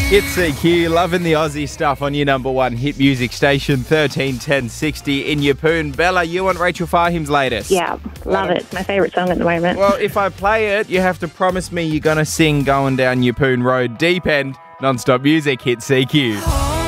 It's CQ, loving the Aussie stuff on your number one hit music station, 131060 in Yeppoon. Bella, you want Rachel Fahim's latest? Yeah, love it. It's my favourite song at the moment. Well, if I play it, you have to promise me you're going to sing Going Down Yeppoon Road. Deep End, non-stop music, hit CQ.